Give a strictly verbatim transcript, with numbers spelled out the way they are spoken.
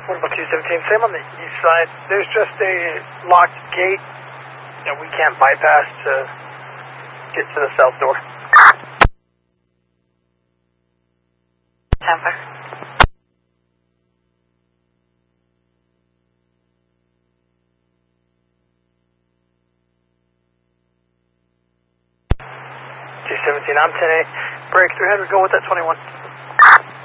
What about two seventeen? Same on the east side. There's just a locked gate that we can't bypass to get to the south door. Tampa. two seventeen, I'm ten eight. Break three hundred, go with that twenty-one.